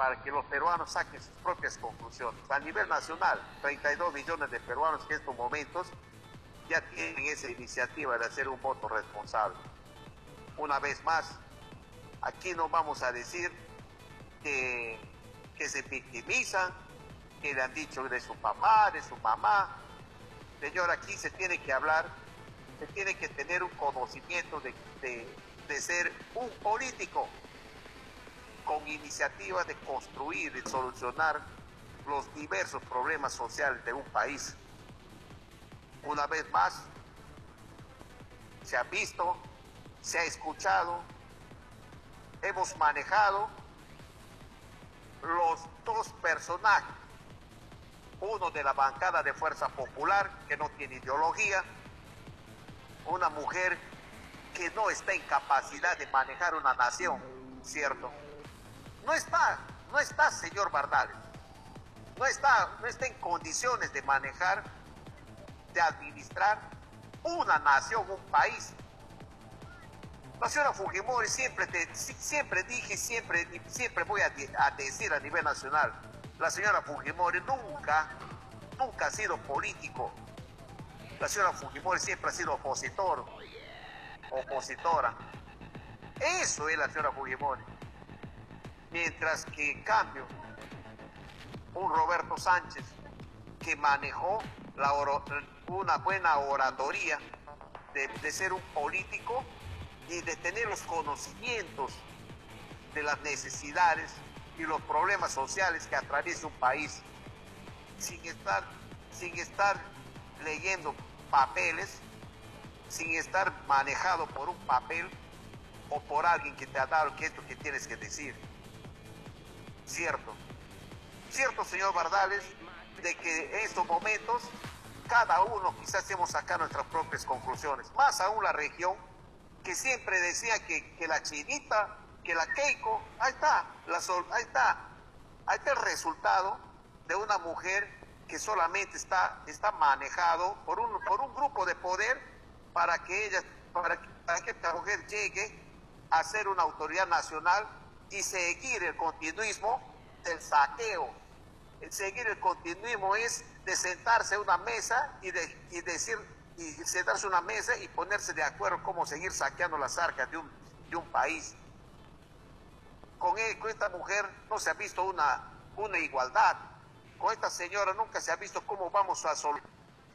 para que los peruanos saquen sus propias conclusiones. A nivel nacional, 32 millones de peruanos que en estos momentos ya tienen esa iniciativa de hacer un voto responsable. Una vez más, aquí no vamos a decir que se victimizan, que le han dicho de su papá, de su mamá. Señor, aquí se tiene que hablar, se tiene que tener un conocimiento de ser un político con iniciativa de construir y solucionar los diversos problemas sociales de un país. Una vez más, se ha visto, se ha escuchado, hemos manejado los dos personajes, uno de la bancada de Fuerza Popular, que no tiene ideología, una mujer que no está en capacidad de manejar una nación, ¿cierto? No está, señor Bardales, no está en condiciones de manejar, de administrar una nación, un país. La señora Fujimori siempre dije, siempre voy a decir a nivel nacional, la señora Fujimori nunca ha sido político. La señora Fujimori siempre ha sido opositora. Eso es la señora Fujimori. Mientras que, en cambio, un Roberto Sánchez que manejó una buena oratoria de ser un político y de tener los conocimientos de las necesidades y los problemas sociales que atraviesa un país, sin estar leyendo papeles, sin estar manejado por un papel o por alguien que te ha dado que esto que tienes que decir. Cierto, señor Bardales, de que en estos momentos cada uno quizás hemos sacado nuestras propias conclusiones, más aún la región, que siempre decía que la Chinita, que la Keiko, ahí está el resultado de una mujer que solamente está manejado por un grupo de poder para que esta mujer llegue a ser una autoridad nacional y seguir el continuismo del saqueo. El seguir el continuismo es de sentarse a una mesa y sentarse a una mesa y ponerse de acuerdo cómo seguir saqueando las arcas de un país. Con esta mujer no se ha visto una igualdad. Con esta señora nunca se ha visto cómo vamos a solucionar